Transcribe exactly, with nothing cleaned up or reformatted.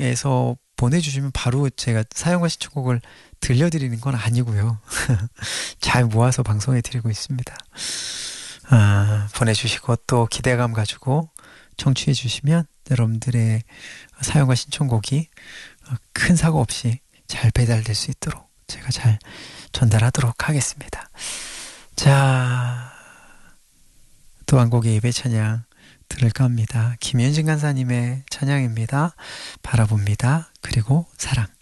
방송에서 보내주시면 바로 제가 사연과 신청곡을 들려드리는 건 아니고요. 잘 모아서 방송해 드리고 있습니다. 아, 보내주시고 또 기대감 가지고 청취해 주시면 여러분들의 사연과 신청곡이 큰 사고 없이 잘 배달될 수 있도록 제가 잘 전달하도록 하겠습니다. 자, 또 한 곡의 예배 찬양 들을까 합니다. 김현진 간사님의 찬양입니다. 바라봅니다. 그리고 사랑.